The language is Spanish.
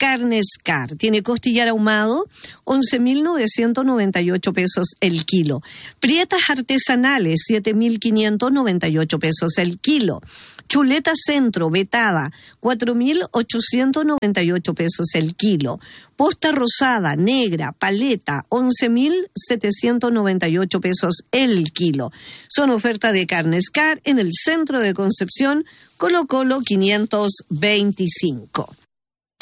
Carnes Car. Tiene costillar ahumado, 11.998 pesos el kilo. Prietas artesanales, 7.598 pesos el kilo. Chuleta Centro, vetada, 4.898 pesos el kilo. Posta rosada, negra, paleta, 11.798 pesos el kilo. Son oferta de Carnes Car en el centro de Concepción, Colo Colo 525.